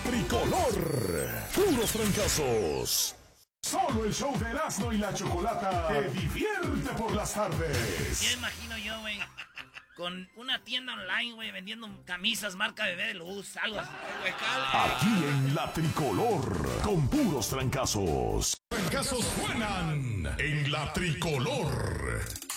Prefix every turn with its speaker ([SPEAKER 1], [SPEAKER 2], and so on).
[SPEAKER 1] tricolor. Puros fracasos. Solo el show de Erasmo y la Chocolata te divierte por las tardes.
[SPEAKER 2] Ya imagino yo, güey, con una tienda online, güey, vendiendo camisas marca Bebé de Luz, algo así.
[SPEAKER 1] Aquí en la tricolor, con puros trancazos. Trancazos suenan en la tricolor.